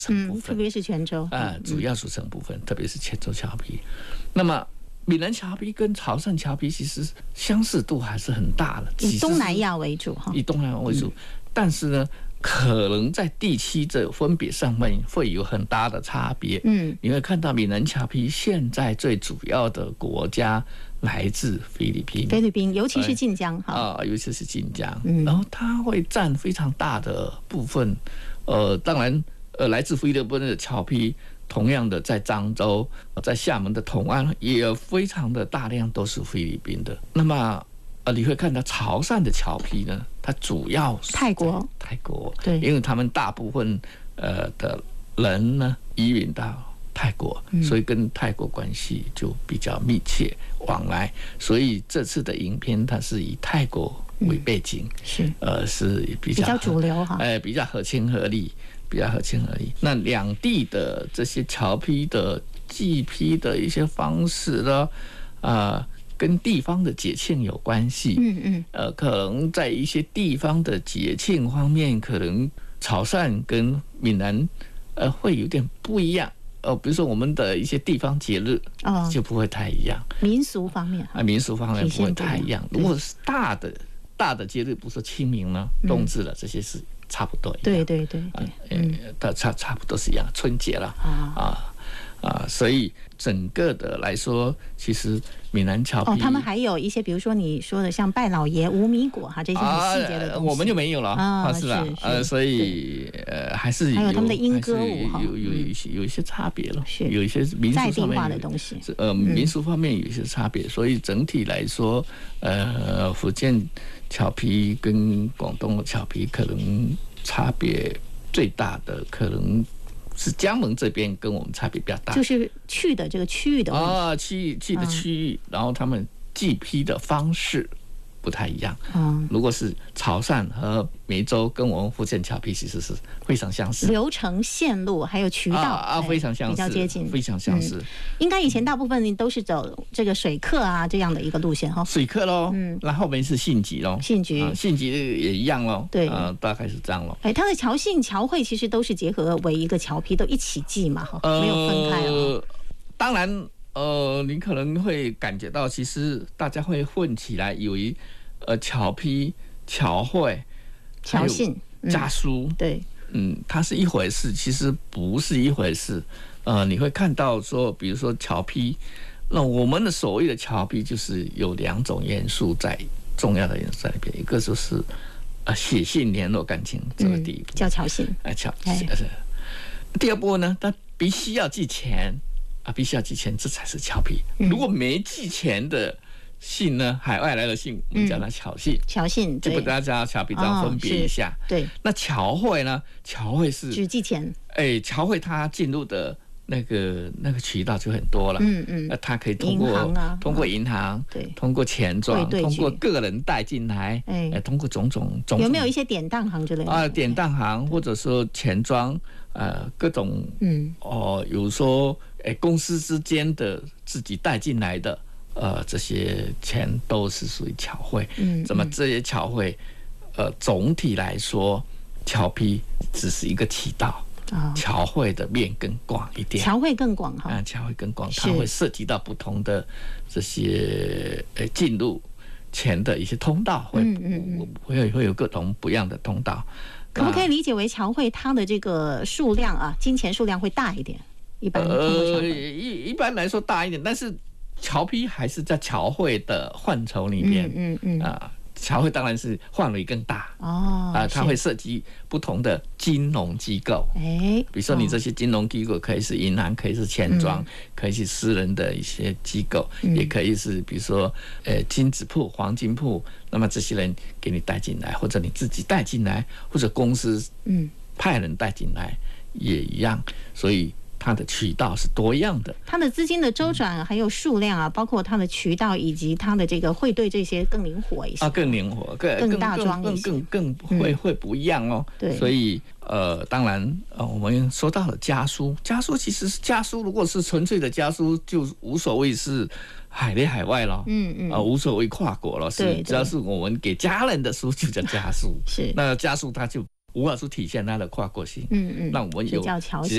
成部分， 特别是泉州主要组成部分，特别是泉州侨批。那么闽南侨批跟潮汕侨批其实相似度还是很大的， 以东南亚为主哈， 以东南亚为主，但是呢，可能在地区的分别上面会有很大的差别。你会看到闽南侨批现在最主要的国家来自菲律宾， 尤其是晋江尤其是晋江，然后它会占非常大的部分。当然，来自菲律宾的侨批，同样的在漳州、在厦门的同安，也有非常的大量都是菲律宾的。那么，你会看到潮汕的侨批呢，它主要是泰国， 对， 因为他们大部分的人呢移民到泰国，所以跟泰国关系就比较密切往来。所以这次的影片它是以泰国为背景，是比较主流哈， 比较合情合理。那两地的这些侨批的祭批的一些方式呢，跟地方的节庆有关系。可能在一些地方的节庆方面，可能潮汕跟闽南会有点不一样。比如说我们的一些地方节日就不会太一样， 民俗方面不会太一样。如果是大的节日，比如说清明呢、冬至了，这些是差不多一样。对，差不多是一样。春节了所以整个的来说，其实闽南侨批他们还有一些，比如说你说的像拜老爷、无米果这些很细节的东西， 我们就没有了是吧？所以还是还有他们的莺歌舞有一些差别了，有一些民俗在地化的东西， 民俗方面有一些差别，所以整体来说，福建侨批跟广东的侨批可能差别最大的可能是江门这边跟我们差别比较大， 就是去的这个区域的问题去的区域，然后他们祭批的方式不太一样。如果是潮汕和梅州跟我们福建侨批其实是非常相似， 流程线路还有渠道非常相似， 比较接近， 非常相似。 应该以前大部分都是走这个水客这样的一个路线哈， 水客咯，然后面是信籍咯， 信籍也一样咯， 对， 大概是这样咯。 它的侨信侨会其实都是结合为一个侨批，都一起祭嘛，没有分开当然，你可能会感觉到，其实大家会混起来，以为侨批、侨会、 侨信、 家书， 对， 它是一回事，其实不是一回事。你会看到说，比如说侨批，那我们的所谓的侨批就是有两种元素重要的元素在里边，一个就是写信联络感情，这个第一步叫侨信， 第二步呢，它必须要寄钱这才是侨批。如果没寄钱的信呢，海外来的信，我们叫它侨信，就不大家侨批这样分别一下。 对， 那侨会呢？侨会是只寄钱。 侨会它进入的那个渠道就很多了。它可以通过银行， 对， 通过钱庄，通过个人带进来，通过种种。 有没有一些典当行之类的？ 典当行或者说钱庄，各种，有说公司之间的自己带进来的。这些钱都是属于侨会。那么这些侨会，总体来说，侨批只是一个渠道，侨会的面更广一点。 侨会更广哈， 侨会更广，它会涉及到不同的这些进入钱的一些通道，会有各种不一样的通道。 可不可以理解为侨会它的这个数量金钱数量会大一点？一般来说大一点，但是侨批还是在侨会的范畴里面，侨会当然是范围更大它会涉及不同的金融机构，比如说你这些金融机构可以是银行，可以是钱庄，可以是私人的一些机构，也可以是比如说金子铺、黄金铺，那么这些人给你带进来，或者你自己带进来，或者公司派人带进来也一样，所以它的渠道是多样的， 它的资金的周转还有数量包括它的渠道以及它的这个汇兑这些更灵活一些更灵活， 更大庄一些， 更会不一样哦。 对， 所以当然我们说到了家书其实是家书，如果是纯粹的家书，就无所谓是海内海外了，无所谓跨国了，只要是我们给家人的书就叫家书。 是， 那家书它就无法去体现它的跨国性。 那我们有叫桥型。